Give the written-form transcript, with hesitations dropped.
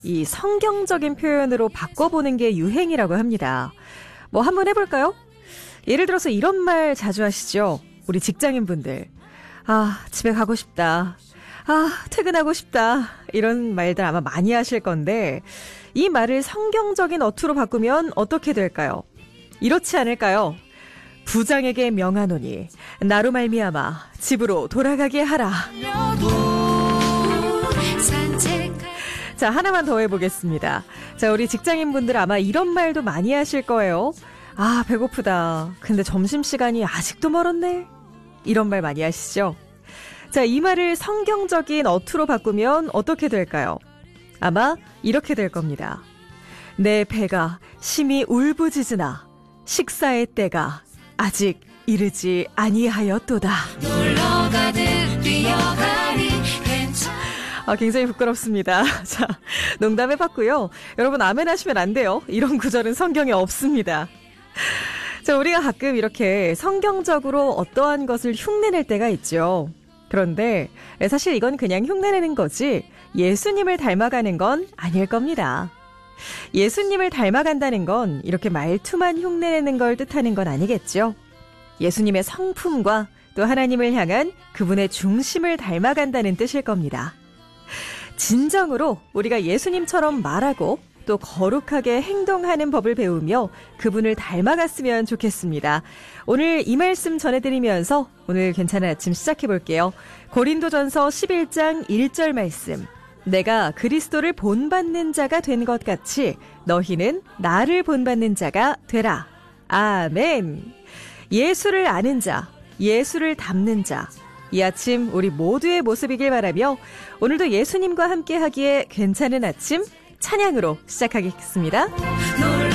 이 성경적인 표현으로 바꿔보는 게 유행이라고 합니다. 뭐 한번 해볼까요? 예를 들어서 이런 말 자주 하시죠? 우리 직장인분들. 아, 집에 가고 싶다. 아, 퇴근하고 싶다. 이런 말들 아마 많이 하실 건데 이 말을 성경적인 어투로 바꾸면 어떻게 될까요? 이렇지 않을까요? 부장에게 명하노니 나로 말미암아 집으로 돌아가게 하라. 자, 하나만 더 해보겠습니다. 자, 우리 직장인분들 아마 이런 말도 많이 하실 거예요. 아, 배고프다. 근데 점심시간이 아직도 멀었네. 이런 말 많이 하시죠? 자, 이 말을 성경적인 어투로 바꾸면 어떻게 될까요? 아마 이렇게 될 겁니다. 내 배가 심히 울부짖으나 식사의 때가 아직 이르지 아니하였도다. 놀러가듯 뛰어가니 굉장히 부끄럽습니다. 자, 농담해봤고요. 여러분 아멘 하시면 안 돼요. 이런 구절은 성경에 없습니다. 자, 우리가 가끔 이렇게 성경적으로 어떠한 것을 흉내낼 때가 있죠. 그런데 사실 이건 그냥 흉내내는 거지 예수님을 닮아가는 건 아닐 겁니다. 예수님을 닮아간다는 건 이렇게 말투만 흉내내는 걸 뜻하는 건 아니겠죠. 예수님의 성품과 또 하나님을 향한 그분의 중심을 닮아간다는 뜻일 겁니다. 진정으로 우리가 예수님처럼 말하고 또 거룩하게 행동하는 법을 배우며 그분을 닮아갔으면 좋겠습니다. 오늘 이 말씀 전해드리면서 오늘 괜찮은 아침 시작해볼게요. 고린도전서 11장 1절 말씀. 내가 그리스도를 본받는 자가 된 것 같이 너희는 나를 본받는 자가 되라. 아멘. 예수를 아는 자, 예수를 닮는 자. 이 아침 우리 모두의 모습이길 바라며 오늘도 예수님과 함께 하기에 괜찮은 아침 찬양으로 시작하겠습니다.